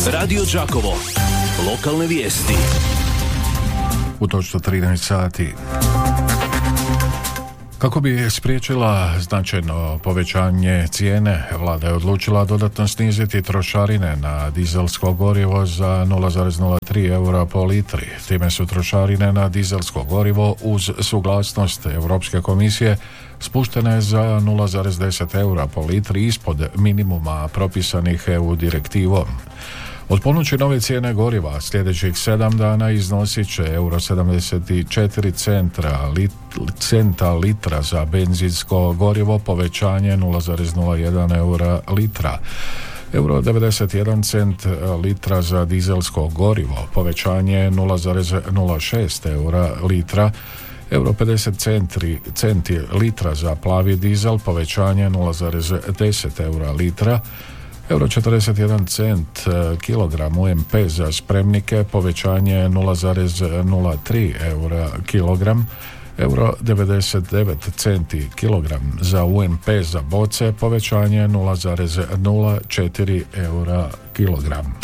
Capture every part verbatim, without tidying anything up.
Radio Đakovo. Lokalne vijesti. U točno trinaest sati. Kako bi spriječila značajno povećanje cijene, vlada je odlučila dodatno sniziti trošarine na dizelsko gorivo za nula zarez nula tri eura po litri. Time su trošarine na dizelsko gorivo uz suglasnost Europske komisije spuštene za nula zarez deset eura po litri ispod minimuma propisanih E U direktivom. Od ponući nove cijene goriva sljedećih sedam dana iznosit će euro sedamdeset četiri centa, lit, centa litra za benzinsko gorivo, povećanje nula zarez nula jedan eura litra. Euro devedeset jedan cent litra za dizelsko gorivo, povećanje nula zarez nula šest eura litra. Euro pedeset centi, centi litra za plavi dizel, povećanje nula zarez deset eura litra. Euro četrdeset jedan cent kilogram U M P za spremnike, povećanje nula zarez nula tri eura kilogram. Euro devedeset devet centi kilogram za U M P za boce, povećanje nula zarez nula četiri eura kilogram.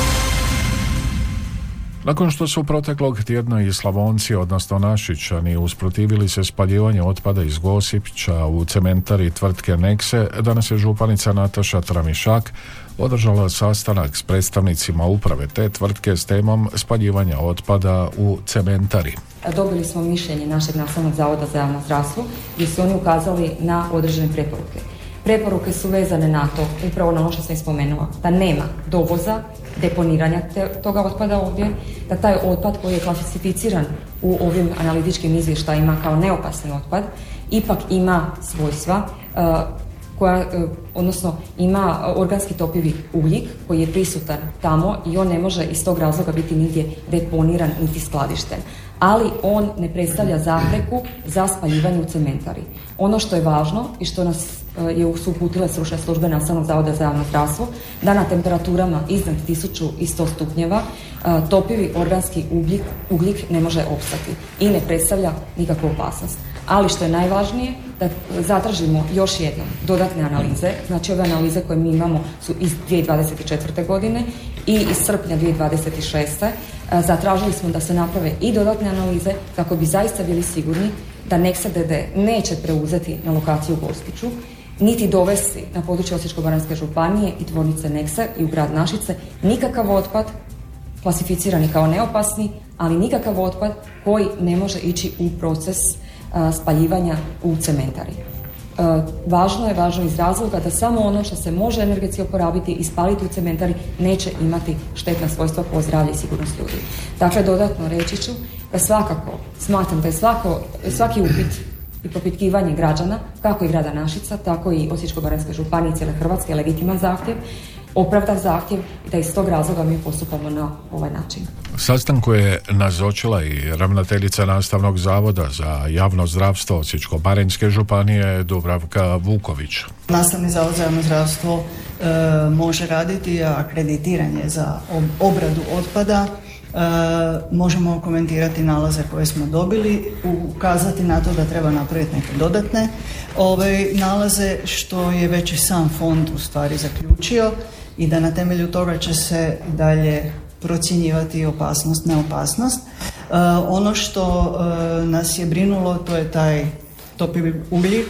Nakon što su proteklog tjedna i Slavonci, odnosno Našičani, usprotivili se spaljivanju otpada iz Gospića u cementari tvrtke Nekse, danas je županica Nataša Tramišak održala sastanak s predstavnicima uprave te tvrtke s temom spaljivanja otpada u cementari. Dobili smo mišljenje našeg Nacionalnog zavoda za javno zdravstvo gdje su oni ukazali na određene preporuke. Preporuke su vezane na to, upravo na ono što sam spomenula, da nema dovoza, deponiranja te, toga otpada ovdje, da taj otpad koji je klasificiran u ovim analitičkim izvještajima kao neopasni otpad, ipak ima svojstva, uh, koja, uh, odnosno ima organski topivi ugljik koji je prisutan tamo i on ne može iz tog razloga biti nigdje deponiran niti skladišten. Ali on ne predstavlja zapreku za spaljivanje u cementari. Ono što je važno i što nas je uputile stručne službe Nacionalnog zavoda za javno zdravstvo, da na temperaturama iznad tisuću sto stupnjeva topivi organski ugljik, ugljik ne može opstati i ne predstavlja nikakvu opasnost. Ali što je najvažnije, da zatražimo još jednom dodatne analize, znači ove analize koje mi imamo su iz dvije tisuće dvadeset četvrte. godine i iz srpnja dvije tisuće dvadeset šeste. Zatražili smo da se naprave i dodatne analize kako bi zaista bili sigurni da Neksa D D neće preuzeti na lokaciju u Gospiću, niti dovesti na područje Osječko-baranjske županije i tvornice Nekse i u grad Našice nikakav otpad klasificirani kao neopasni, ali nikakav otpad koji ne može ići u proces a, spaljivanja u cementari. A, važno je, važno iz razloga da samo ono što se može energetski oporabiti i spaliti u cementari neće imati štetna svojstva po zdravlje i sigurnost ljudi. Dakle, dodatno reći ću da svakako smatram da je svako, svaki upit i propitkivanje građana, kako i grada Našica, tako i Osječko-baranjske županije i cijele Hrvatske, legitiman zahtjev, opravdan zahtjev i da iz tog razloga mi postupamo na ovaj način. Sastanku je nazočila i ravnateljica Nastavnog zavoda za javno zdravstvo Osječko-baranjske županije Dubravka Vuković. Nastavni zavod za javno zdravstvo e, može raditi akreditiranje za obradu otpada. E, možemo komentirati nalaze koje smo dobili, ukazati na to da treba napraviti neke dodatne ove nalaze, što je već i sam fond u stvari zaključio, i da na temelju toga će se dalje procjenjivati opasnost, neopasnost. E, ono što e, nas je brinulo, to je taj topivi ugljik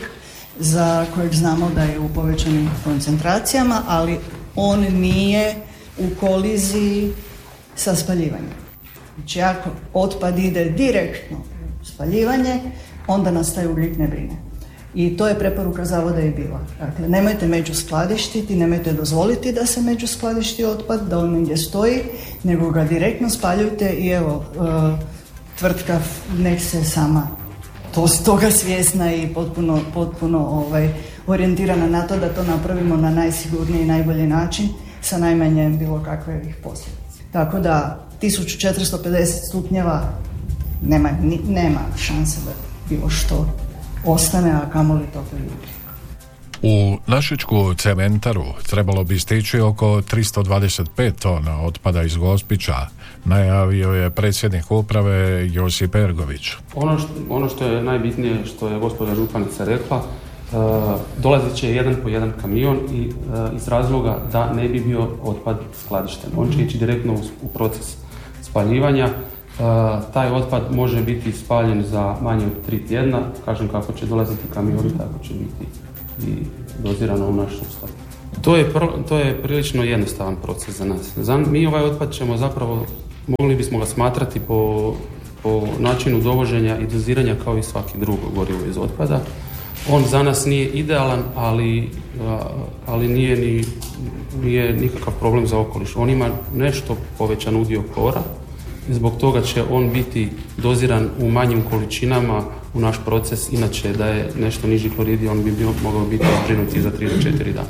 za kojeg znamo da je u povećanim koncentracijama, ali on nije u koliziji sa spaljivanjem. Znači, ako otpad ide direktno u spaljivanje, onda nas taj ugljik ne brine. I to je preporuka zavoda i bila. Dakle, nemojte među skladištiti, nemojte dozvoliti da se među skladišti otpad, da on negdje stoji, nego ga direktno spaljujte i evo, e, tvrtka nek se sama to, toga svjesna i potpuno, potpuno ovaj, orijentirana na to da to napravimo na najsigurniji i najbolji način sa najmanje bilo kakvih posljedica. Tako da tisuću četiristo pedeset stupnjeva nema, nema šanse da bilo što ostane, a kamoli topivi ugljik. U Našičku cementaru trebalo bi stići oko tristo dvadeset pet tona otpada iz Gospića, najavio je predsjednik uprave Josip Ergović. Ono što, ono što je najbitnije, što je gospođa županica rekla, dolazit će jedan po jedan kamion i iz razloga da ne bi bio otpad skladišten. On će ići direktno u proces spaljivanja. Taj otpad može biti spaljen za manje od tri tjedna. Kažem, kako će dolaziti kamioni, tako će biti i dozirano u naš sustav. To je, to je prilično jednostavan proces za nas. Za, mi ovaj otpad ćemo zapravo, mogli bismo ga smatrati po, po načinu dovoženja i doziranja kao i svaki drugo gorivo iz otpada. On za nas nije idealan, ali, ali nije, ni, nije nikakav problem za okoliš. On ima nešto povećan udio klora i zbog toga će on biti doziran u manjim količinama u naš proces. Inače, da je nešto niži kloridi, on bi bio, mogao biti zbrinuti za tri do četiri dana.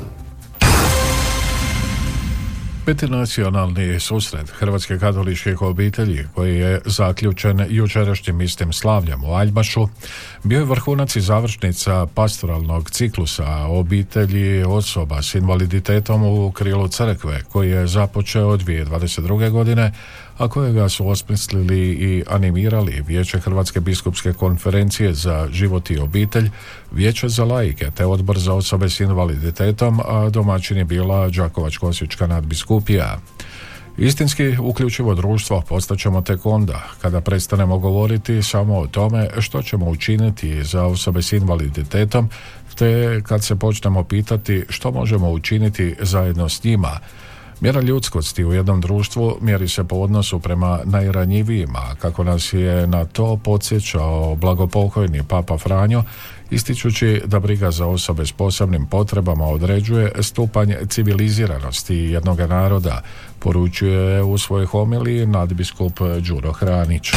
Petinacionalni susret Hrvatske katoličkih obitelji, koji je zaključen jučerašnjim istim slavljem u Aljmašu, bio je vrhunac i završnica pastoralnog ciklusa obitelji osoba s invaliditetom u krilu crkve, koji je započeo dvije tisuće dvadeset druge. godine, a kojega su osmislili i animirali Vijeće Hrvatske biskupske konferencije za život i obitelj, Vijeće za laike te Odbor za osobe s invaliditetom, a domaćin je bila Đakovačko-osječka nadbiskupija. Istinski uključivo društvo postaćemo tek onda kada prestanemo govoriti samo o tome što ćemo učiniti za osobe s invaliditetom, te kad se počnemo pitati što možemo učiniti zajedno s njima. Mjera ljudskosti u jednom društvu mjeri se po odnosu prema najranjivijima, kako nas je na to podsjećao blagopokojni Papa Franjo, ističući da briga za osobe s posebnim potrebama određuje stupanj civiliziranosti jednoga naroda, poručuje u svojoj homiliji nadbiskup Đuro Hranić.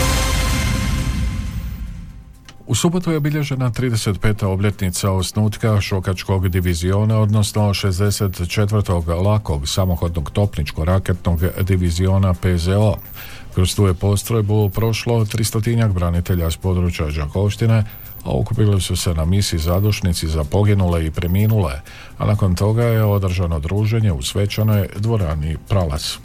U subotu je obilježena trideset peta obljetnica osnutka Šokačkog diviziona, odnosno šezdeset četvrtog lakog samohodnog topničko-raketnog diviziona P Z O. Kroz tu je postrojbu prošlo tristotinjak branitelja s područja Đakovštine, a okupili su se na misi zadušnici za poginule i preminule, a nakon toga je održano druženje u svečanoj dvorani Pralac.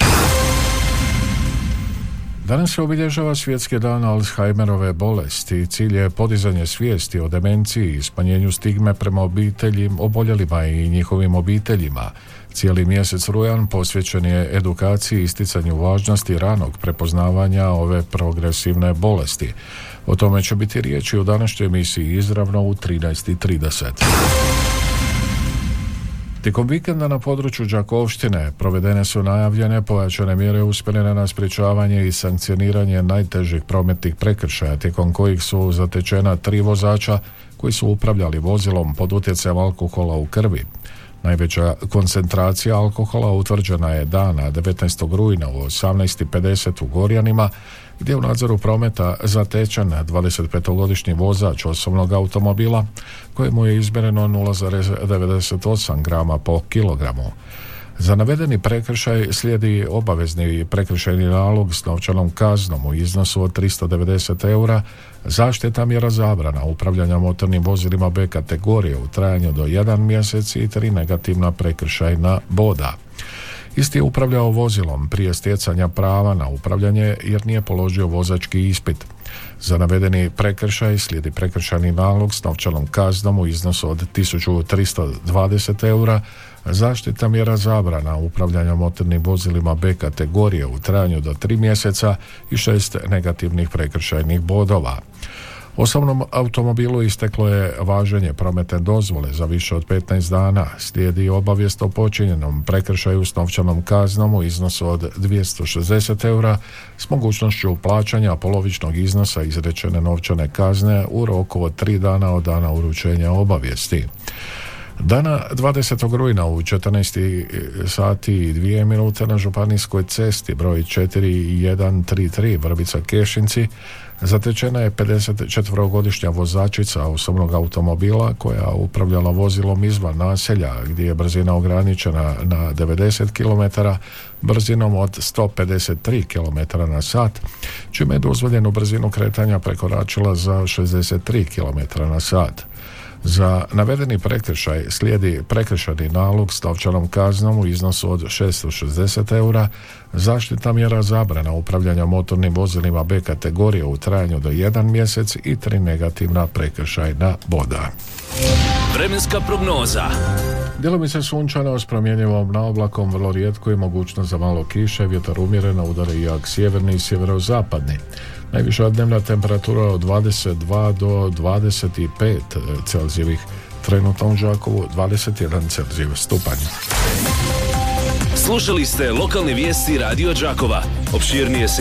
Danas se obilježava Svjetski dan Alzheimerove bolesti. Cilj je podizanje svijesti o demenciji i smanjenju stigme prema obitelji, oboljelima i njihovim obiteljima. Cijeli mjesec rujan posvećen je edukaciji i isticanju važnosti ranog prepoznavanja ove progresivne bolesti. O tome će biti riječi u današnjoj emisiji izravno u trinaest i trideset. Tijekom vikenda na području Đakovštine provedene su najavljene pojačane mjere usmjerene na sprječavanje i sankcioniranje najtežih prometnih prekršaja, tijekom kojih su zatečena tri vozača koji su upravljali vozilom pod utjecajem alkohola u krvi. Najveća koncentracija alkohola utvrđena je dana devetnaestog rujna u osamnaest i pedeset u Gorjanima, gdje je u nadzoru prometa zatečen dvadesetpetogodišnji vozač osobnog automobila kojemu je izmjereno nula zarez devedeset osam grama po kilogramu. Za navedeni prekršaj slijedi obavezni prekršajni nalog s novčanom kaznom u iznosu od tristo devedeset eura, zaštita mjera zabrana upravljanja motornim vozilima B kategorije u trajanju do jedan mjesec i tri negativna prekršajna boda. Isti je upravljao vozilom prije stjecanja prava na upravljanje jer nije položio vozački ispit. Za navedeni prekršaj slijedi prekršajni nalog s novčanom kaznom u iznosu od tisuću tristo dvadeset eura, zaštita mjera zabrana upravljanja motornim vozilima B kategorije u trajanju do tri mjeseca i šest negativnih prekršajnih bodova. Osobnom automobilu isteklo je važenje prometne dozvole za više od petnaest dana. Slijedi obavijest o počinjenom prekršaju s novčanom kaznom u iznosu od dvjesto šezdeset eura s mogućnošću plaćanja polovičnog iznosa izrečene novčane kazne u roku od tri dana od dana uručenja obavijesti. Dana dvadesetog rujna u četrnaest sati i dvije minute na županijskoj cesti broj četiri jedan tri tri Vrbica Kešinci zatečena je pedesetčetverogodišnja vozačica osobnog automobila koja upravljala vozilom izvan naselja gdje je brzina ograničena na devedeset kilometara brzinom od sto pedeset tri kilometra na sat, čime je dozvoljenu brzinu kretanja prekoračila za šezdeset tri kilometra na sat. Za navedeni prekršaj slijedi prekršajni nalog s novčanom kaznom u iznosu od šesto šezdeset eura, zaštita mjera zabrana upravljanja motornim vozilima B kategorije u trajanju do jedan mjesec i tri negativna prekršajna boda. Vremenska prognoza. Djelomice sunčano s promjenjivom na oblakom, vrlo rijetko i mogućnost za malo kiše, vjetar umjereno, udari jak sjeverni i sjeverozapadni. Najviša dnevna temperatura od dvadeset dva do dvadeset pet Celzijevih, trenutno u Đakovu dvadeset jedan Celzijev stupanj. Slušali ste lokalne vijesti Radio Đakova. Opširnije se